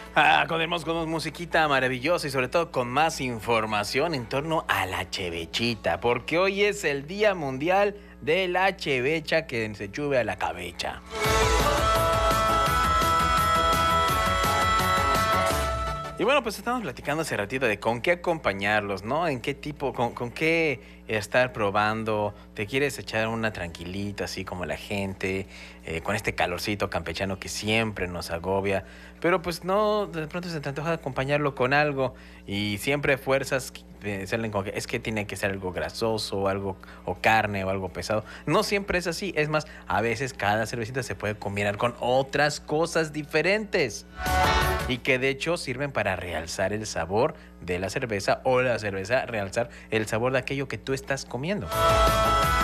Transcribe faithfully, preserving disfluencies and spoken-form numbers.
Ah, continuamos con musiquita maravillosa y sobre todo con más información en torno a la chevechita, porque hoy es el Día Mundial de la Chevecha que se chube a la cabecha. Y bueno, pues estamos platicando hace ratito de con qué acompañarlos, ¿no? En qué tipo, con, con qué estar probando. Te quieres echar una tranquilita, así como la gente, eh, con este calorcito campechano que siempre nos agobia. Pero pues no, de pronto se te antoja acompañarlo con algo y siempre fuerzas eh, salen con que es que tiene que ser algo grasoso, algo o carne o algo pesado. No siempre es así. Es más, a veces cada cervecita se puede combinar con otras cosas diferentes y que de hecho sirven para realzar el sabor de la cerveza o la cerveza realzar el sabor de aquello que tú estás comiendo.